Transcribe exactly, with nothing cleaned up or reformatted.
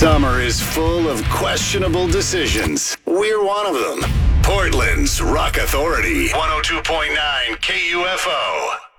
Summer is full of questionable decisions. We're one of them. Portland's Rock Authority, one oh two point nine K U F O.